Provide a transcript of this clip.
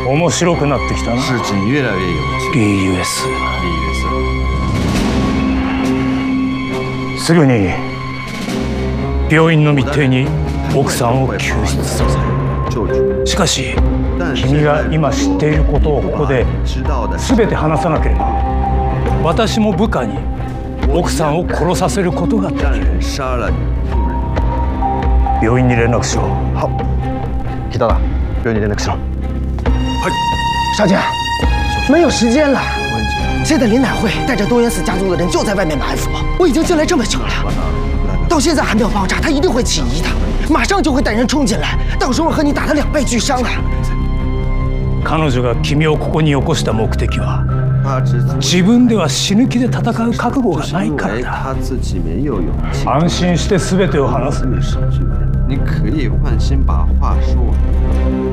面白くなってきたな。 事情越来越有趣。 リー・ユエス。 李约すぐに病院の密偵に奥さんを救出させる。しかし君が今知っていることをここで全て話さなければ私も部下に奥さんを殺させることができる。病院に連絡しろ。 好，知道了，病院里连络しろ。 少将，没有时间了。现在林乃会带着多元寺家族的人就在外面埋伏，我已经进来这么久了，到现在还没有爆炸，他一定会起疑的，马上就会带人冲进来，到时候和你打得两败俱伤了。 彼女が君をここによこした目的は自分では死ぬ気で戦う覚悟がないからだ。安心して全てを話す。 你可以放心把话说。